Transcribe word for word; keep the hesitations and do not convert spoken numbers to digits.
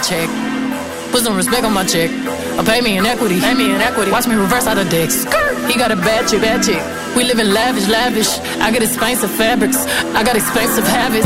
check. Put some respect on my check. Or pay me in equity. Pay me in equity. Watch me reverse out of dicks. He got a bad chick, bad chick. We live in lavish, lavish. I got expensive fabrics. I got expensive habits.